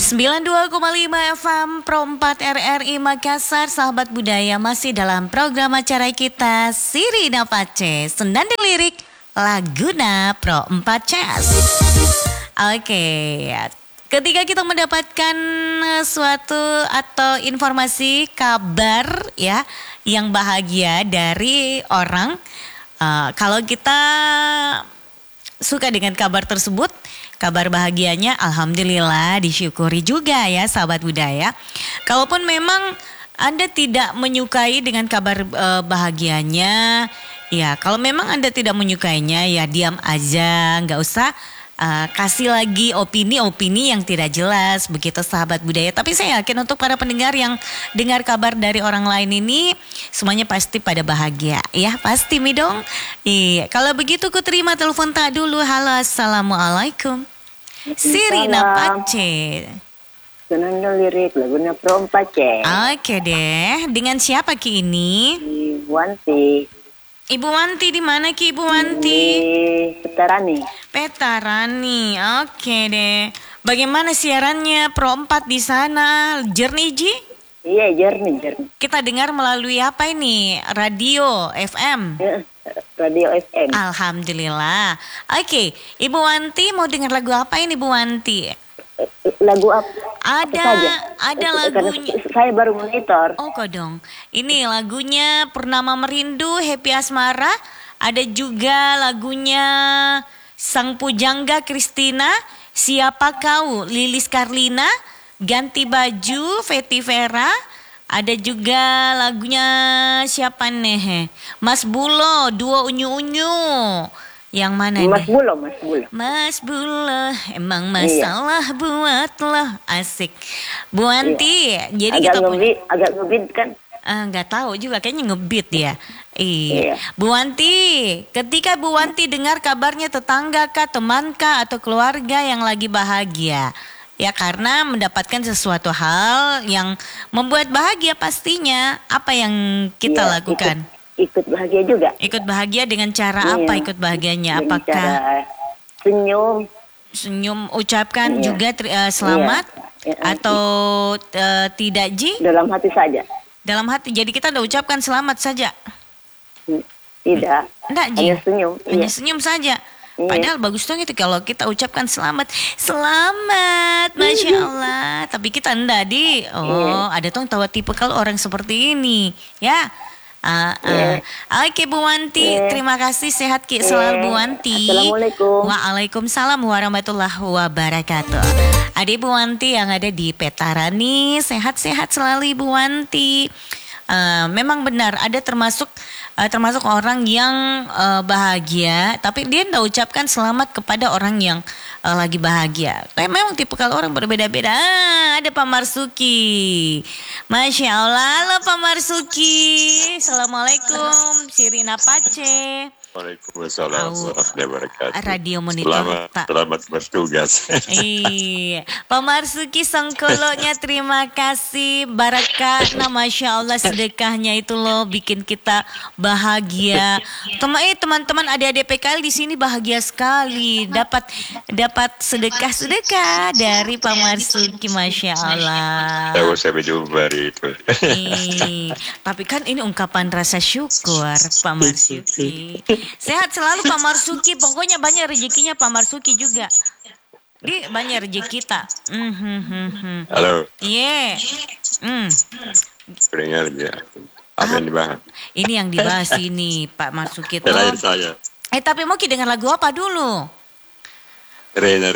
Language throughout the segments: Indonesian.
92,5 FM Pro 4 RRI Makassar. Sahabat budaya, masih dalam program acara kita Sirina Pace Sendan Lirik Laguna Pro 4 Jazz. Oke, ketika kita mendapatkan suatu atau informasi kabar ya yang bahagia dari orang, kalau kita suka dengan kabar tersebut, kabar bahagianya alhamdulillah disyukuri juga ya sahabat budaya. Kalaupun memang Anda tidak menyukai dengan kabar bahagianya, ya kalau memang Anda tidak menyukainya ya diam aja, nggak usah kasih lagi opini-opini yang tidak jelas begitu sahabat budaya. Tapi saya yakin untuk para pendengar yang dengar kabar dari orang lain ini semuanya pasti pada bahagia ya, pasti mi dong. Iya, kalau begitu ku terima telepon tak dulu. Halo, assalamualaikum. Sirina Pace Senang Lirik Laguna Pro 4 Jazz. Oke deh, dengan siapa Ki ini? Ibu Wanti. Ibu Wanti di mana Ki Ibu Wanti? Di Petarani. Petarani, oke deh. Bagaimana siarannya Pro 4 di sana? Jernih Ji? Iya, jernih. Kita dengar melalui apa ini? Radio FM? Radio FM. Alhamdulillah. Oke, Ibu Wanti mau dengar lagu apa ini Bu Wanti? Lagu apa? Ada lagunya. Saya baru monitor. Oh kodong. Ini lagunya Purnama Merindu, Happy Asmara. Ada juga lagunya Sang Pujangga Kristina, Siapa Kau, Lilis Karlina, Ganti Baju, Feti Vera. Ada juga lagunya siapa nih? Mas Bulo, Duo Unyu-Unyu. Yang mana nih? Mas Bulo, emang masalah buatlah, asik. Bu Wanti, jadi kita agak ngebeat kan? Nggak tahu juga, kayaknya ngebeat ya. Iya. Bu Wanti, ketika Bu Wanti dengar kabarnya tetangga kah, teman kah, atau keluarga yang lagi bahagia, ya karena mendapatkan sesuatu hal yang membuat bahagia pastinya, apa yang kita lakukan? Ikut bahagia juga. Ikut bahagia dengan cara apa ikut bahagianya? Apakah cara senyum, ucapkan juga selamat atau tidak Ji? Dalam hati saja. Dalam hati, jadi kita udah ucapkan selamat saja? Tidak. Enggak Ji? Hanya senyum saja. Padahal bagus dong itu kalau kita ucapkan selamat, Masya Allah. Tapi kita enggak ada tong tawa tipe kalau orang seperti ini, ya. Oke Bu Wanti, terima kasih, sehat Ki selalu Bu Wanti. Assalamualaikum. Waalaikumsalam warahmatullahi wabarakatuh. Adik Bu Wanti yang ada di Petarani, sehat-sehat selalu Ibu Wanti. Memang benar ada termasuk orang yang bahagia, tapi dia tidak ucapkan selamat kepada orang yang lagi bahagia. Tapi memang tipe kalau orang berbeda-beda. Ada Pak Marsuki, Masya Allah. Halo Pak Marsuki, Assalamualaikum. Sirina Pace. Waalaikumsalam warahmatullahi wabarakatuh. Radio Monitor. Selamat bertugas. Iya, Pak Marsuki Songkolonya terima kasih. Barakah, Masya Allah, sedekahnya itu loh bikin kita bahagia. Teman-teman adik-adik PKL di sini bahagia sekali dapat sedekah dari Pak Marsuki, Masya Allah. Saya berjumpa itu. Tapi kan ini ungkapan rasa syukur Pak Marsuki. Sehat selalu Pak Marsuki, pokoknya banyak rezekinya Pak Marsuki juga. Di banyak rezeki kita. Halo. Iya. Dengar ya. Apa yang dibahas? Ini yang dibahas ini Pak Marsuki tuh. Saya. Tapi mau dengar lagu apa dulu? Rena,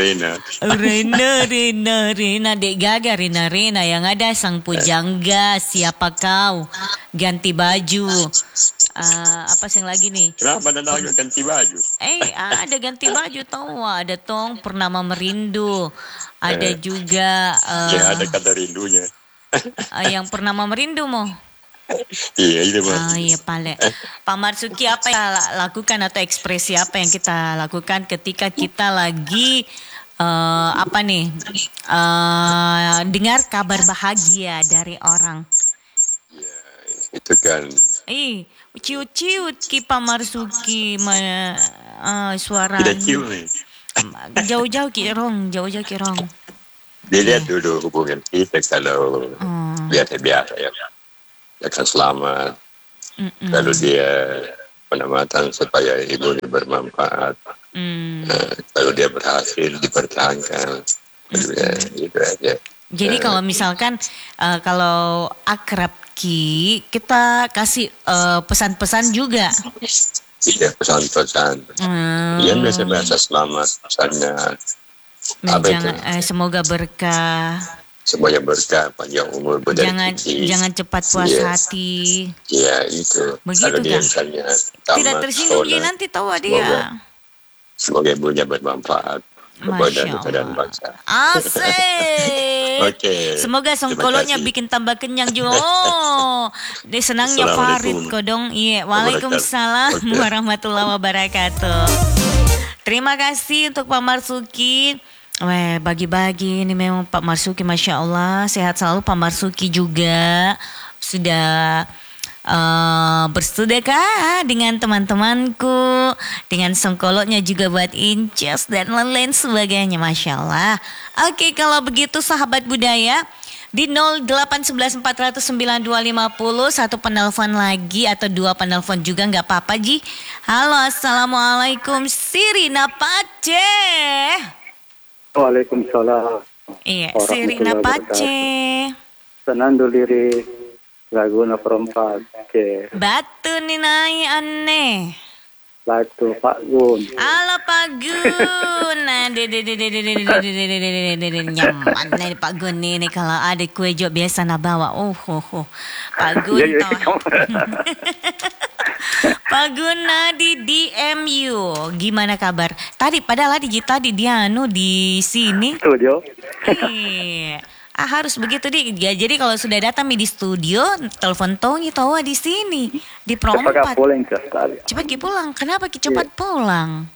Dek Gaga, Rena, yang ada Sang Pujangga, Siapa Kau, Ganti Baju, apa sih yang lagi nih? Kenapa ada lagu Ganti Baju? Ada Ganti Baju tahu, ada tong Purnama Merindu, ada juga. Ya ada kata rindunya. Yang Purnama Merindu mau. Iya itu Mas. Iya Pak Marsuki, apa yang lakukan atau ekspresi apa yang kita lakukan ketika kita lagi dengar kabar bahagia dari orang? Ya itu kan. Ciut-ciut Ki Pak Marsuki suara. Tidak ciut nih. Jauh-jauh Ki Rong. Dilihat dulu hubungan kita, kalau biasa ya akan selamat. Kalau dia penamatan supaya ibunya bermanfaat. Kalau dia berhasil dipertahankan. Gitu aja. Jadi kalau misalkan kalau akrab Ki, kita kasih pesan-pesan juga. Iya, pesan-pesan. Yang biasa-biasa selamat, pesannya. Semoga berkah. Semuanya berkah, panjang umur, jangan cepat puas hati. Iya, itu. Begitu kalau dia kan? misalnya Tidak tersinggung nanti tahu dia. Semoga ibunya bermanfaat kepada kita dan bangsa. Asik. Oke. Semoga songkolonya bikin tambah kenyang juga. Dia senangnya Farid kodong. Iya. Waalaikumsalam warahmatullahi wabarakatuh. Terima kasih untuk Pak Marsuki. Bagi-bagi ini memang Pak Marsuki, Masya Allah, sehat selalu Pak Marsuki juga. Sudah bersedekah dengan teman-temanku, dengan songkolotnya juga buat Inces dan lain-lain sebagainya, Masya Allah. Oke, kalau begitu sahabat budaya, di 0811-400-9250, satu penelpon lagi atau dua penelpon juga nggak apa-apa Ji. Halo, Assalamualaikum, Sirina Pace. Waalaikumsalam. Iya, Sirina Pace. Senandung Lirik, Laguna Perempat. Batu Ninai Aneh. Batu Pak Gun. Halo Pak Gun. Nyaman nih Pak Gun ini kalau ada kue jo biasa na bawa. Pak Gun toh. Pak Gun di DMU. Gimana kabar? Tadi padahal tadi dia di sini. Studio. Harus begitu ya. Jadi kalau sudah datang di studio, telepon Tongi tahu di sini di Pro 4. Cepat pulang. Kenapa cepat pulang?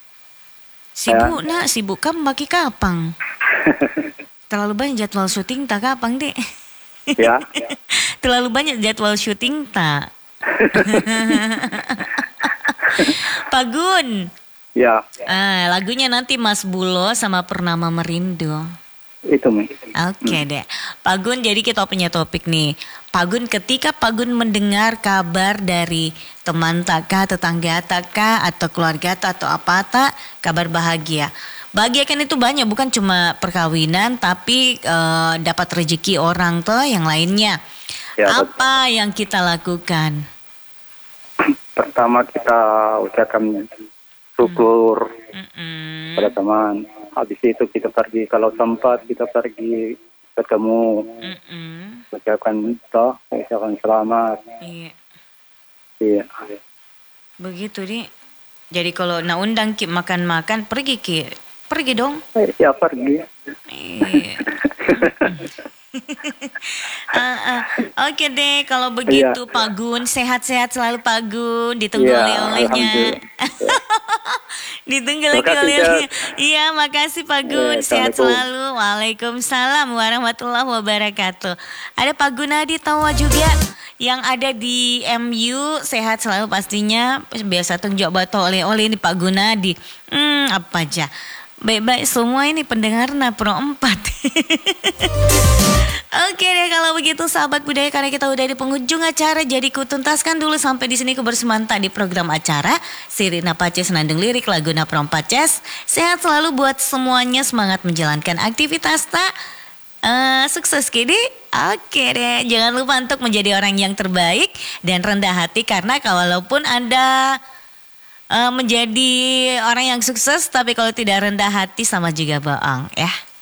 Sibuk kamu bagi kapang. Terlalu banyak jadwal syuting tak kapang dek. Ya. Terlalu banyak jadwal syuting tak. Pak Gun. Ya. Lagunya nanti Mas Bulo sama Purnama Merindu. Itu Mi. Oke deh. Pak Gun, jadi kita punya topik nih. Pak Gun, ketika Pak Gun mendengar kabar dari teman taka, tetangga taka, atau keluarga atau apa tak, kabar bahagia. Bahagia kan itu banyak, bukan cuma perkawinan, tapi dapat rezeki orang tuh yang lainnya. Ya, apa yang kita lakukan? Pertama kita ucapkan syukur pada teman. Habis itu kita pergi, kalau sempat kita pergi ketemu, ucapkan selamat. Iya. Begitu nih. Jadi kalau nak undang Ki makan-makan, pergi dong. Ya pergi. Oke deh, kalau begitu Pak Gun, sehat-sehat selalu Pak Gun, ditunggu oleh-olehnya. Ditunggu lagi oleh-olehnya. Iya, makasih Pak Gun, sehat selalu. Waalaikumsalam warahmatullahi wabarakatuh. Ada Pak Gunadi Tawa juga yang ada di MU, sehat selalu pastinya. Biasa tunjuk batu oleh-oleh ini Pak Gunadi. Apa aja. Baik-baik semua ini pendengar Pro 4. Oke deh, kalau begitu sahabat budaya, karena kita udah di penghujung acara, jadi ku tuntaskan dulu sampai di sini kebersemangat di program acara Sirina Pace Senandung Lirik Laguna Pro 4 Jazz. Sehat selalu buat semuanya, semangat menjalankan aktivitas tak. Sukses Kidi. Oke deh, jangan lupa untuk menjadi orang yang terbaik dan rendah hati, karena walaupun Anda menjadi orang yang sukses, tapi kalau tidak rendah hati sama juga bohong ya.